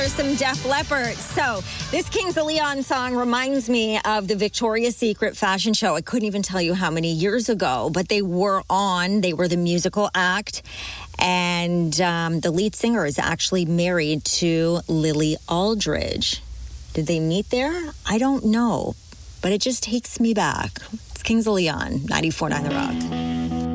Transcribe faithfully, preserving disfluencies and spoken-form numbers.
Some Def Leppard. So this Kings of Leon song reminds me of the Victoria's Secret fashion show. I couldn't even tell you how many years ago, but they were on. They were the musical act. And um, the lead singer is actually married to Lily Aldridge. Did they meet there? I don't know. But it just takes me back. It's Kings of Leon, ninety-four point nine The Rock.